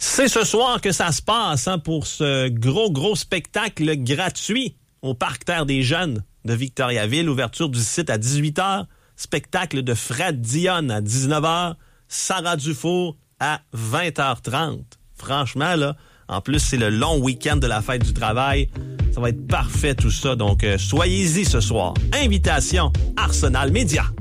C'est ce soir que ça se passe pour ce gros spectacle gratuit au Parc Terre des Jeunes de Victoriaville. Ouverture du site à 18h. Spectacle de Fred Dionne à 19h. Sarah Dufour à 20h30. Franchement, là, en plus, c'est le long week-end de la fête du travail. Ça va être parfait tout ça. Donc, soyez-y ce soir. Invitation Arsenal Média.